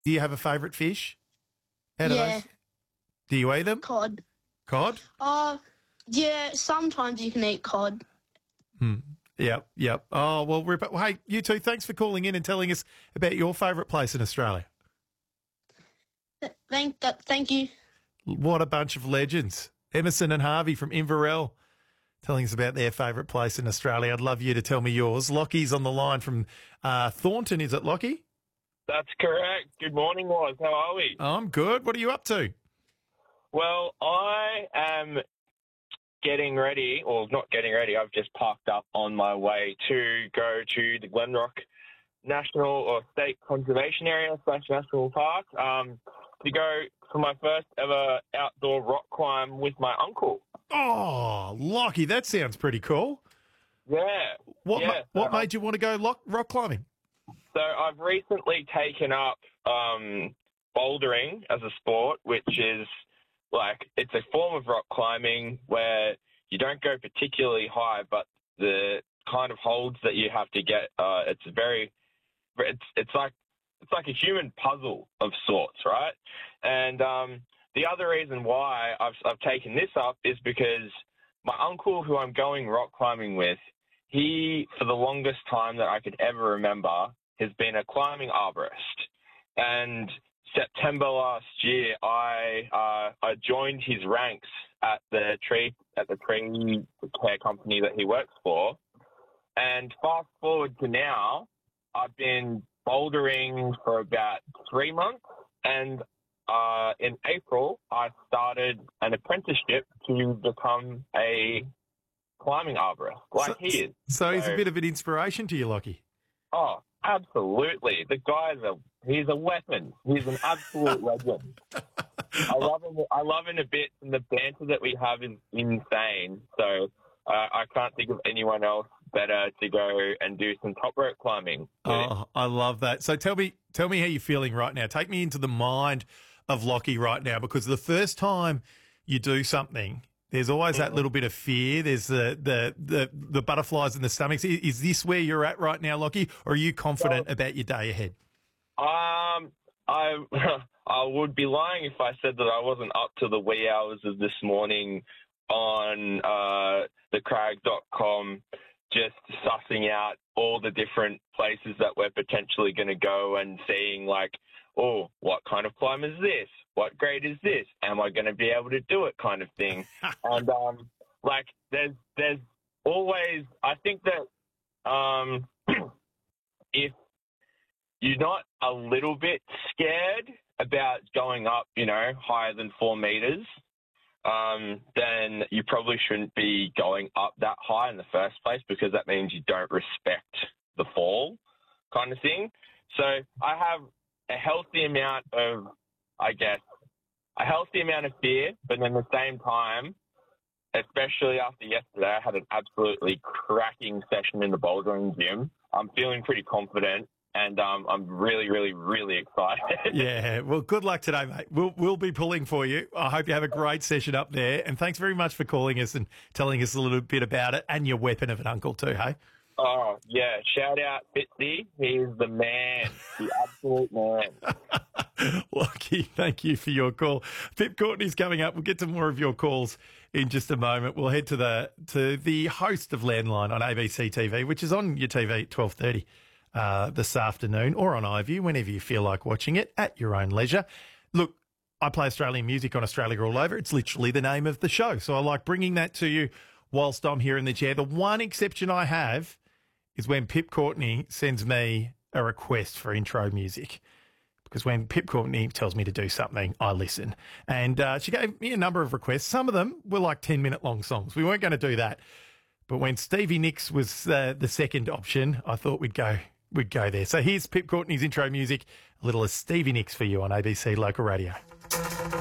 Do you have a favourite fish out of Yeah, those? Do you eat them? cod. Cod? Yeah, sometimes you can eat cod. Yep. Oh, well, Ripper, hey, you two, thanks for calling in and telling us about your favourite place in Australia. Thank you. What a bunch of legends. Emerson and Harvey from Inverell telling us about their favourite place in Australia. I'd love you to tell me yours. Lockie's on the line from Thornton, is it, Lockie? That's correct. Good morning, Waz. How are we? I'm good. What are you up to? Well, I am getting ready, or not getting ready. I've just parked up on my way to go to the Glenrock National or State Conservation Area / National Park to go for my first ever outdoor rock climb with my uncle. Oh, Lockie, that sounds pretty cool. Yeah. What made you want to go rock climbing? So I've recently taken up bouldering as a sport, which is it's a form of rock climbing where you don't go particularly high, but the kind of holds that you have to get, it's like a human puzzle of sorts, right? And the other reason why I've taken this up is because my uncle, who I'm going rock climbing with, he, for the longest time that I could ever remember, has been a climbing arborist. And September last year, I joined his ranks at the tree care company that he works for. And fast forward to now, I've been bouldering for about 3 months, and in April, I started an apprenticeship to become a climbing arborist, he is. So he's a bit of an inspiration to you, Lockie. Oh, absolutely. The he's a weapon. He's an absolute legend. I love him a bit, and the banter that we have is insane. So I can't think of anyone else better to go and do some top rope climbing. Oh, I love that. So tell me how you're feeling right now. Take me into the mind of Lockie right now, because the first time you do something, there's always that little bit of fear. There's the butterflies in the stomachs. Is this where you're at right now, Lockie, or are you confident about your day ahead? I would be lying if I said that I wasn't up to the wee hours of this morning on thecrag.com, just sussing out all the different places that we're potentially going to go and seeing what kind of climb is this? What grade is this? Am I going to be able to do it, kind of thing? And there's always, I think that if you're not a little bit scared about going up, higher than 4 meters, then you probably shouldn't be going up that high in the first place, because that means you don't respect the fall, kind of thing. So I have a healthy amount of fear, but then at the same time, especially after yesterday, I had an absolutely cracking session in the bouldering gym. I'm feeling pretty confident, and I'm really, really, really excited. Yeah, well, good luck today, mate. We'll be pulling for you. I hope you have a great session up there, and thanks very much for calling us and telling us a little bit about it, and your weapon of an uncle too, hey? Oh, yeah. Shout out Fitzy. He's the man, the absolute man. Lucky, thank you for your call. Pip Courtney's coming up. We'll get to more of your calls in just a moment. We'll head to the host of Landline on ABC TV, which is on your TV at 12:30 this afternoon, or on iView, whenever you feel like watching it at your own leisure. Look, I play Australian music on Australia All Over. It's literally the name of the show. So I like bringing that to you whilst I'm here in the chair. The one exception I have is when Pip Courtney sends me a request for intro music. Because when Pip Courtney tells me to do something, I listen. And she gave me a number of requests. Some of them were like 10-minute long songs. We weren't going to do that. But when Stevie Nicks was the second option, I thought we'd go there. So here's Pip Courtney's intro music, a little of Stevie Nicks for you on ABC Local Radio.